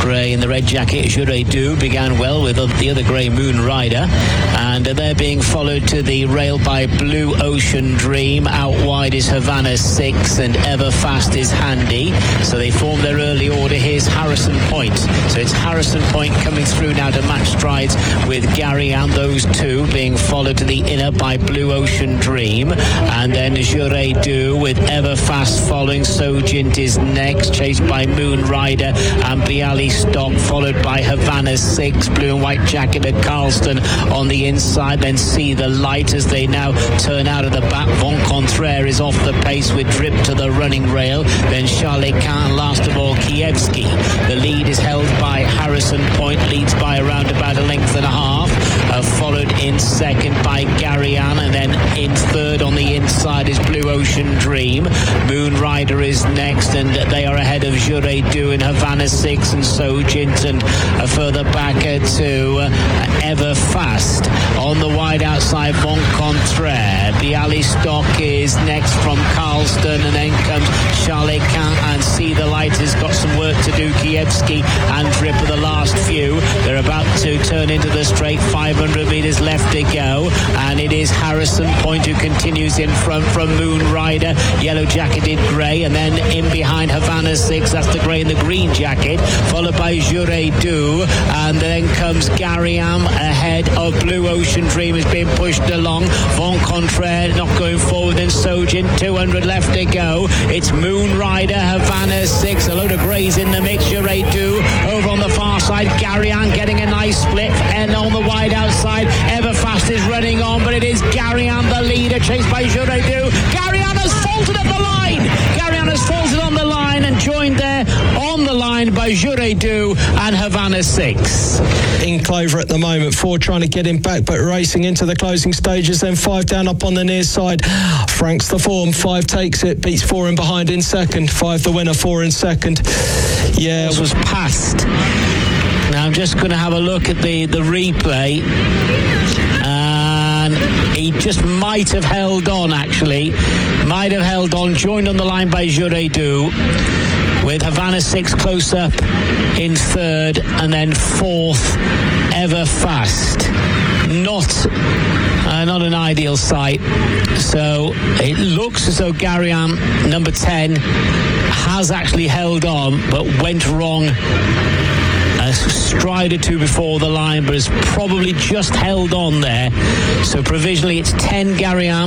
Grey in the red jacket, Jure Du, began well with the other grey, Moon Rider, and they're being followed to the rail by Blue Ocean Dream. Out wide is Havana 6 and Ever Fast is Handy. So they form their early order. Here's Harrison Point. So it's Harrison Point coming through now to match strides with Gary and those two, being followed to the inner by Blue Ocean Dream, and then Jure Du with Ever Fast following. Sojint is next, chased by Moon Rider and Bialy Stock, followed by Havana 6, blue and white jacket at Carlston on the inside. Then See the Light as they now turn out of the back. Von Contraire is off the pace with Drip to the running rail. Then Charlie Kahn, last of all Kievsky. The lead is held by Harrison Point, leads by around about a length and a half, followed in second by Gary Ann, and then in third on the inside is Blue Ocean Dream. Moon Rider is next, and they are ahead of Jure Du and Havana 6 and Sojint, and further back to Ever Fast. On the wide outside, Von Contraire. Bialy Stock is next from Carlston, and then comes Charlie Kahn, and See the Light has got some work to do. Kievsky and Drip are the last few. They're about to turn into the straight, 500 metres left to go, and it is Harrison Point who continues in front from Moon Rider, yellow jacketed grey, and then in behind Havana 6, that's the grey and the green jacket, followed by Jure Du, and then comes Gary Am ahead of Blue Ocean Dream, is being pushed along. Von Contraire not going forward, then Sojint, 200 left to go. It's Moon Rider, Havana 6, a load of greys in the mix. Jure Du over on the far side, Gary Am getting a nice split, and on the wide outside, Ever Fast is running on, but it is Gary Am the leader, chased by Jure Du. Gary Am has faltered at the line. Gary Am has faltered on the line and joined there on the line by Jure Du and Havana 6. In Clover at the moment, 4 trying to get him back, but racing into the closing stages. Then 5 down up on the near side. Frank's the form. 5 takes it, beats 4 in behind in second. 5 the winner, 4 in second. Yeah, it was passed. Now I'm just going to have a look at the replay, and he just might have held on, actually. Might have held on, joined on the line by Jure Du, with Havana 6 close up in third, and then fourth, Ever Fast. Not an ideal sight. So it looks as though Gary Am, number 10, has actually held on, but went wrong a stride or two before the line, but has probably just held on there. So provisionally it's 10 Gary Am,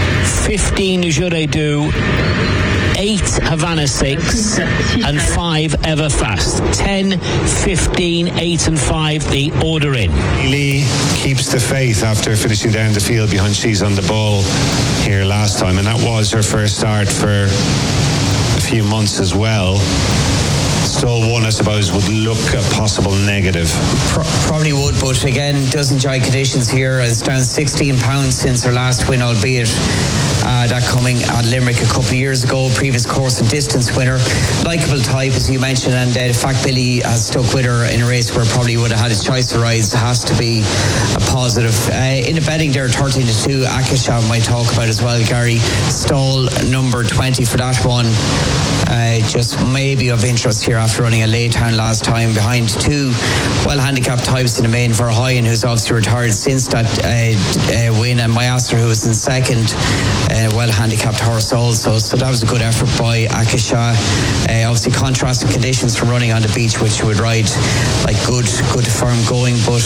15 Jure Du, 8 Havana 6 and 5 Ever Fast. 10, 15, 8 and 5 the order in. Lee keeps the faith after finishing down the field behind She's on the Ball here last time, and that was her first start for a few months as well. Stall 1, I suppose, would look a possible negative. Probably would, but again, does enjoy conditions here. It's down 16 pounds since her last win, albeit that coming at Limerick a couple of years ago. Previous course and distance winner. Likeable type, as you mentioned, and the fact Billy has stuck with her in a race where probably would have had his choice of rides has to be a positive. In the betting there, 13-2, Akisha might talk about as well, Gary. Stall number 20 for that one. Just maybe of interest here after running a Laytown last time behind 2 well-handicapped types in the main, Verheyen, who's obviously retired since that win, and Myasser, who was in second, well-handicapped horse also. So that was a good effort by Akisha. Obviously contrasting conditions from running on the beach, which you would ride like good firm going, but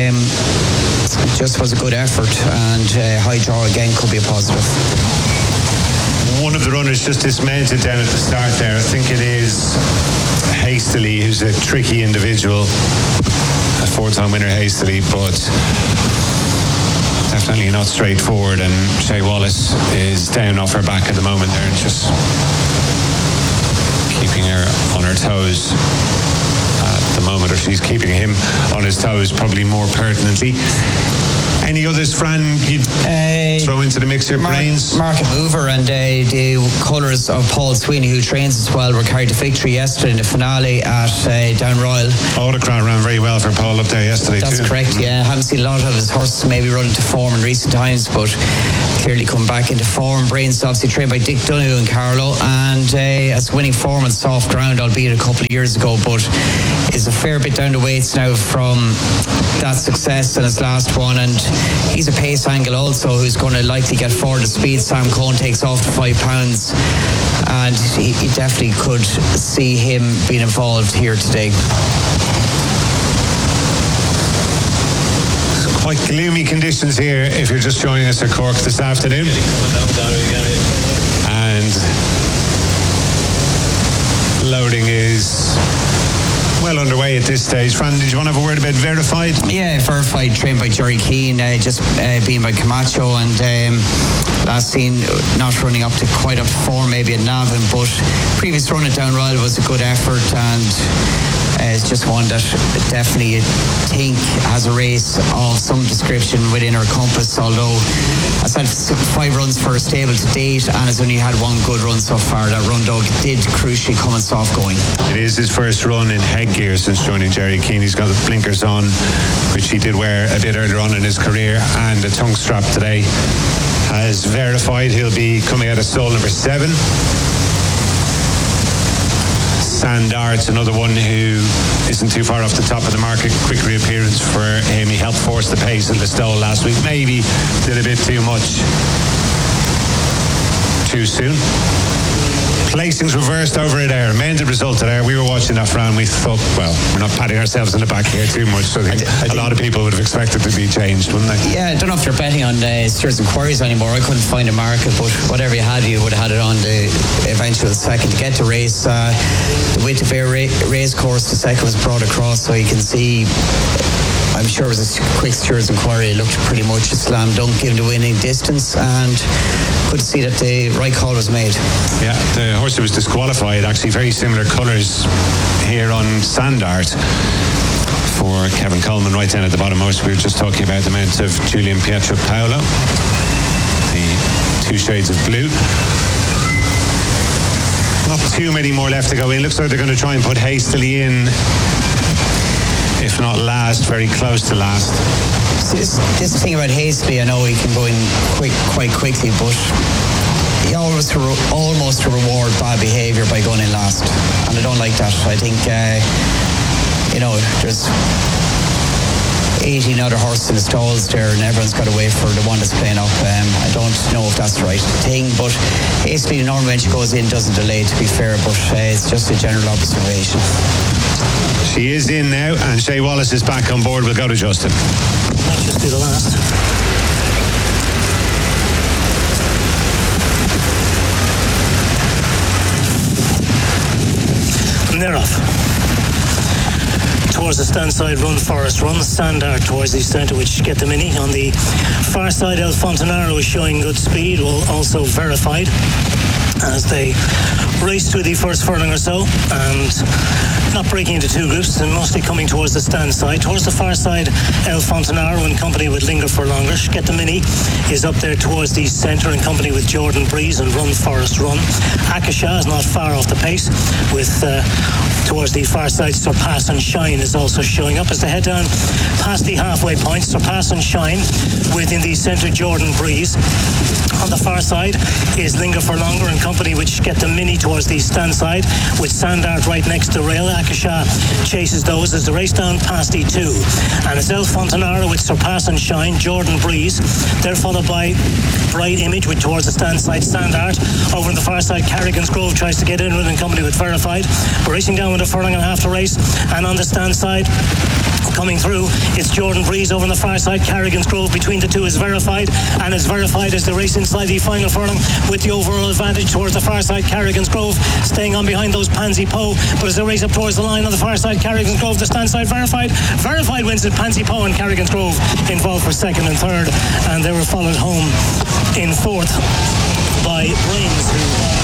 just was a good effort, and high draw again could be a positive. One of the runners just dismounted down at the start there. I think it is Hastily, who's a tricky individual, a 4-time winner Hastily, but definitely not straightforward. And Shay Wallace is down off her back at the moment there, and just keeping her on her toes at the moment, or she's keeping him on his toes, probably more pertinently. Any others, Fran, you'd throw into the mix here? Brains? Market Mover and the colours of Paul Sweeney, who trains as well, were carried to victory yesterday in the finale at Down Royal. Autocrat ran very well for Paul up there yesterday. That's too. Correct, yeah. Haven't seen a lot of his horses maybe run into form in recent times, but clearly come back into form. Brains obviously trained by Dick Donoghue and Carlo, and as winning form on soft ground, albeit a couple of years ago, but is a fair bit down the weights now from that success in his last one, and he's a pace angle also who's going to likely get forward at speed. Sam Cohn takes off to £5, and he definitely could see him being involved here today. Quite gloomy conditions here if you're just joining us at Cork this afternoon. And loading is well underway at this stage. Fran, did you want to have a word about Verified? Yeah, Verified, trained by Jerry Keane, just being by Camacho, and last seen not running up to quite up form maybe at Navan, but previous run at Down Royal was a good effort, and it's just one that definitely I think has a race of some description within her compass, although I said 5 runs for a stable to date and has only had one good run so far. That run dog did crucially come in soft going. It is his first run in headgear since joining Jerry Keane. He's got the blinkers on, which he did wear a bit earlier on in his career, and a tongue strap today. As Verified, he'll be coming out of stall number 7. Sandart's another one who isn't too far off the top of the market. Quick reappearance for him. He helped force the pace in the stall last week. Maybe did a bit too much too soon. Placings reversed over at Ayr. Amended result at Ayr. We were watching that, Fran. We thought, well, we're not patting ourselves in the back here too much. So I think a lot of people would have expected to be changed, wouldn't they? Yeah, I don't know if they're betting on steers and quarries anymore. I couldn't find a market, but whatever you had, you would have had it on the eventual second to get to race. The width of Ayr race course, the second was brought across, so you can see. I'm sure it was a quick steers and quarry. It looked pretty much a slam dunk given the winning distance, and could see that the right call was made. Yeah, the horse was disqualified. Actually, very similar colours here on Sandart for Kevin Coleman right down at the bottom most. We were just talking about the mount of Julian Pietro Paolo, the 2 shades of blue. Not too many more left to go in. Looks like they're going to try and put Hastily in, if not last, very close to last. This thing about Hastily, I know he can go in quite quickly, but he almost reward bad behaviour by going in last, and I don't like that. I think there's 18 other horses in the stalls there, and everyone's got to wait for the one that's playing up. I don't know if that's the right thing, but Hastily normally when she goes in doesn't delay, to be fair, but it's just a general observation. She is in now, and Shay Wallace is back on board. We'll go to Justin. Let's just do the last. And they're off. Towards the stand side, Run Forest Run. Sandart towards the centre, which get the mini. On the far side, El Fontanaro is showing good speed, also Verified, as they race through the first furlong or so, and not breaking into 2 groups, and mostly coming towards the stand side. Towards the far side, El Fontanaro in company with Linger for Longer. Get the Mini is up there towards the centre in company with Jordan Breeze and Run Forest Run. Akasha is not far off the pace, with towards the far side, Surpass and Shine is also showing up as they head down past the halfway point. Surpass and Shine within the centre, Jordan Breeze. On the far side is Linger for Longer in company which Get the Mini towards the stand side, with Sandart right next to rail. Akasha chases those as the race down past E2, and it's El Fontanaro with Surpass and Shine, Jordan Breeze. They're followed by Bright Image with towards the stand side Sandart. Over on the far side, Carrigan's Grove tries to get in with in company with Verified. We're racing down with a furlong and a half to race, and on the stand side coming through, it's Jordan Breeze over on the far side. Carrigan's Grove between the two is Verified, and it's Verified as the race inside the final furlong with the overall advantage towards the far side. Carrigan's Grove staying on behind those Pansy Poe, but as they race up towards the line on the far side, Carrigan's Grove, the stand side Verified wins it. Pansy Poe and Carrigan's Grove involved for second and third, and they were followed home in fourth by Brains,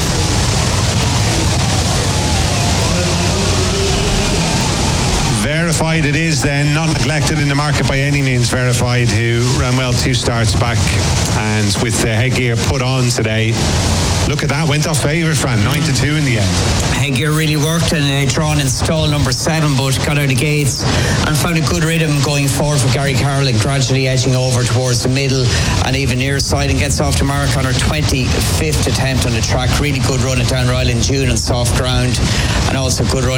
Verified it is then, not neglected in the market by any means. Verified, who ran well 2 starts back, and with the headgear put on today, look at that, went off favourite, Fran, 9-2 in the end. Headgear really worked, and drawn in stall number 7, but got out of the gates and found a good rhythm going forward for Gary Carroll, and gradually edging over towards the middle and even near side, and gets off to mark on her 25th attempt on the track. Really good run at Down Royal in June on soft ground, and also good run